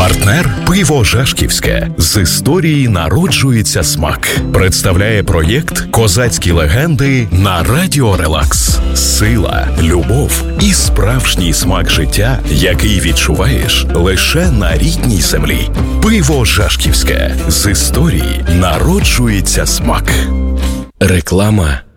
Партнер «Пиво Жашківське». З історії народжується смак. Представляє проєкт «Козацькі легенди» на Радіо Релакс. Сила, любов і справжній смак життя, який відчуваєш лише на рідній землі. Пиво Жашківське. З історії народжується смак. Реклама